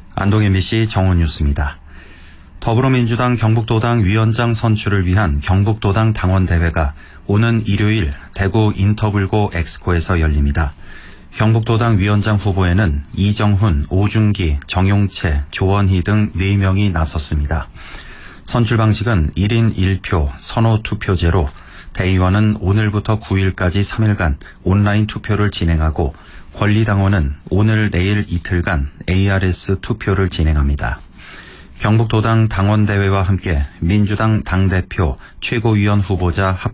안동 MBC 정훈뉴스입니다. 더불어민주당 경북도당 위원장 선출을 위한 경북도당 당원대회가 오는 일요일 대구 인터불고 엑스코에서 열립니다. 경북도당 위원장 후보에는 이정훈, 오중기, 정용채, 조원희 등 4명이 나섰습니다. 선출 방식은 1인 1표 선호 투표제로 대의원은 오늘부터 9일까지 3일간 온라인 투표를 진행하고 권리당원은 오늘 내일 이틀간 ARS 투표를 진행합니다. 경북도당 당원대회와 함께 민주당 당대표 최고위원 후보자